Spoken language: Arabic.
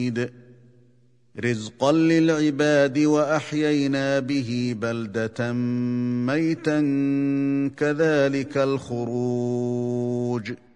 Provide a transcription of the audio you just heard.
رزقا للعباد وأحيينا به بلدة ميتا كذلك الخروج